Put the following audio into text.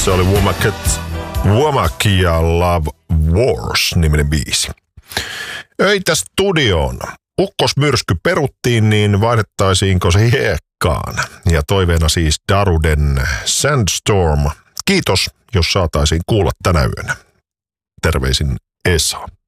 Se oli Womack ja Love Wars-niminen biisi. Öitä studioon. Ukkosmyrsky peruttiin, niin vaihdettaisiinko se hiekkaan? Ja toiveena siis Daruden Sandstorm. Kiitos, jos saataisiin kuulla tänä yönä. Terveisin Esa.